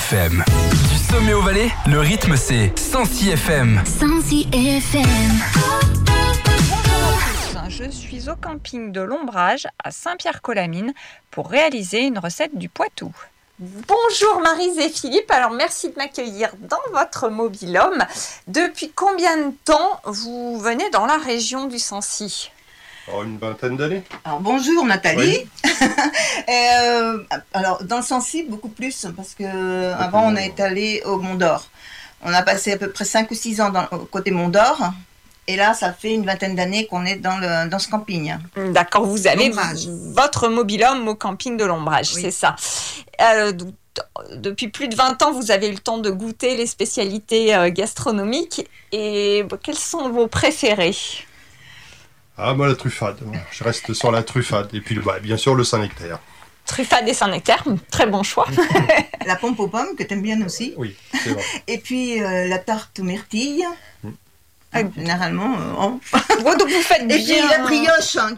FM. Du sommet au Valais, le rythme c'est 106 FM. 106 FM. Je suis au camping de l'Ombrage à Saint-Pierre-Colamine pour réaliser une recette du Poitou. Bonjour Maryse et Philippe, alors merci de m'accueillir dans votre mobil-home. Depuis combien de temps vous venez dans la région du Sancy ? Une vingtaine d'années. Alors bonjour Nathalie. Oui. Alors dans le Sancy beaucoup plus parce que avant on est allé au Mont d'Or. On a passé à peu près 5 ou 6 ans au côté Mont d'Or. Et là, ça fait une vingtaine d'années qu'on est dans ce camping. D'accord, vous avez L'Ombrage. votre mobil-home au camping de l'Ombrage, Oui. c'est ça. Depuis plus de 20 ans, vous avez eu le temps de goûter les spécialités gastronomiques. Et quels sont vos préférés ? Moi la truffade. Je reste sur la truffade. Et puis bien sûr le Saint-Nectaire. Truffade et Saint-Nectaire, très bon choix. La pompe aux pommes, que tu aimes bien aussi. Oui, c'est vrai. Et puis la tarte aux myrtilles. Généralement, Bon, donc vous faites Et puis bien... la brioche,